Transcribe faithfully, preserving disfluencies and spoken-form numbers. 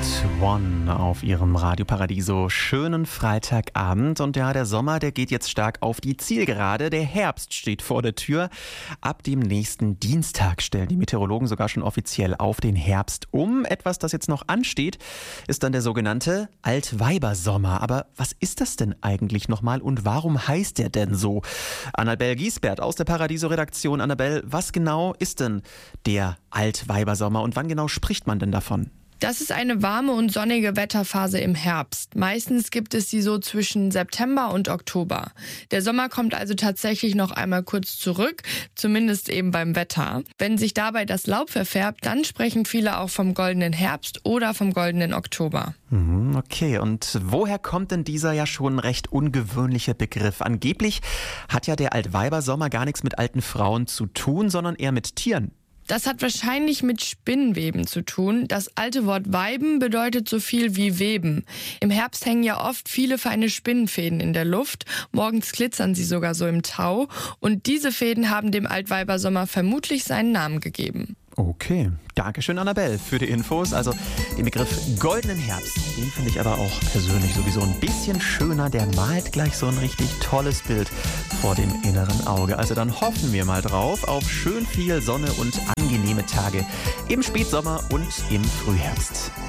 One auf ihrem Radio Paradiso. Schönen Freitagabend. Und ja, der Sommer, der geht jetzt stark auf die Zielgerade. Der Herbst steht vor der Tür. Ab dem nächsten Dienstag stellen die Meteorologen sogar schon offiziell auf den Herbst um. Etwas, das jetzt noch ansteht, ist dann der sogenannte Altweibersommer. Aber was ist das denn eigentlich nochmal und warum heißt der denn so? Annabel Giesbert aus der Paradiso-Redaktion. Annabel, was genau ist denn der Altweibersommer und wann genau spricht man denn davon? Das ist eine warme und sonnige Wetterphase im Herbst. Meistens gibt es sie so zwischen September und Oktober. Der Sommer kommt also tatsächlich noch einmal kurz zurück, zumindest eben beim Wetter. Wenn sich dabei das Laub verfärbt, dann sprechen viele auch vom goldenen Herbst oder vom goldenen Oktober. Okay, und woher kommt denn dieser ja schon recht ungewöhnliche Begriff? Angeblich hat ja der Altweibersommer gar nichts mit alten Frauen zu tun, sondern eher mit Tieren. Das hat wahrscheinlich mit Spinnweben zu tun. Das alte Wort Weiben bedeutet so viel wie Weben. Im Herbst hängen ja oft viele feine Spinnenfäden in der Luft. Morgens glitzern sie sogar so im Tau. Und diese Fäden haben dem Altweibersommer vermutlich seinen Namen gegeben. Okay, dankeschön Annabel für die Infos. Also den Begriff goldenen Herbst, den finde ich aber auch persönlich sowieso ein bisschen schöner. Der malt gleich so ein richtig tolles Bild vor dem inneren Auge. Also dann hoffen wir mal drauf auf schön viel Sonne und angenehme Tage im Spätsommer und im Frühherbst.